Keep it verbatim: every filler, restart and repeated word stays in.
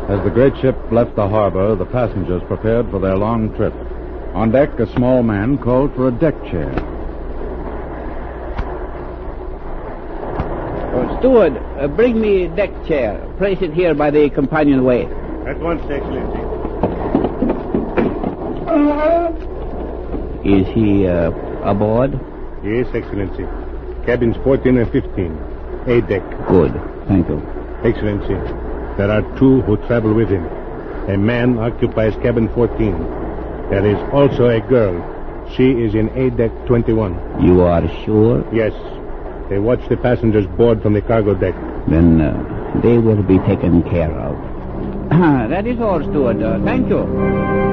As the great ship left the harbor, the passengers prepared for their long trip. On deck, a small man called for a deck chair. Oh, steward, uh, bring me a deck chair. Place it here by the companionway. At once, Excellency. Is he uh, aboard? Yes, Excellency. Cabins fourteen and fifteen. A deck. Good. Thank you. Excellency, there are two who travel with him. A man occupies cabin fourteen. There is also a girl. She is in A deck twenty-one. You are sure? Yes. They watch the passengers board from the cargo deck. Then uh, they will be taken care of. That is all, steward. Uh, thank you.